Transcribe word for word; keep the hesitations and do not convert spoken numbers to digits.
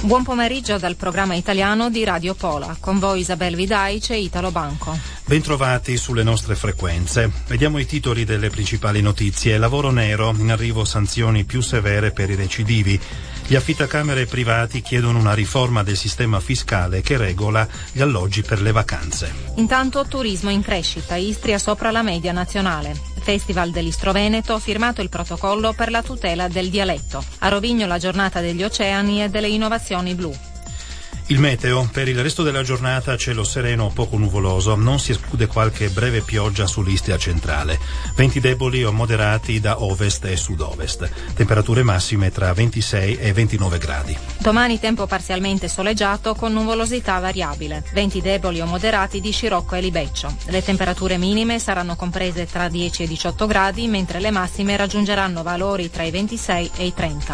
Buon pomeriggio dal programma italiano di Radio Pola. Con voi Isabel Vidaic e Italo Banco. Bentrovati sulle nostre frequenze. Vediamo i titoli delle principali notizie. Lavoro nero, in arrivo sanzioni più severe per i recidivi. Gli affittacamere privati chiedono una riforma del sistema fiscale che regola gli alloggi per le vacanze. Intanto turismo in crescita, Istria sopra la media nazionale. Festival dell'Istro Veneto, firmato il protocollo per la tutela del dialetto. A Rovigno la giornata degli oceani e delle innovazioni blu. Il meteo, per il resto della giornata cielo sereno o poco nuvoloso, non si esclude qualche breve pioggia sull'Istria centrale. Venti deboli o moderati da ovest e sud-ovest. Temperature massime tra ventisei e ventinove gradi. Domani tempo parzialmente soleggiato con nuvolosità variabile. Venti deboli o moderati di Scirocco e Libeccio. Le temperature minime saranno comprese tra dieci e diciotto gradi, mentre le massime raggiungeranno valori tra i ventisei e i trenta.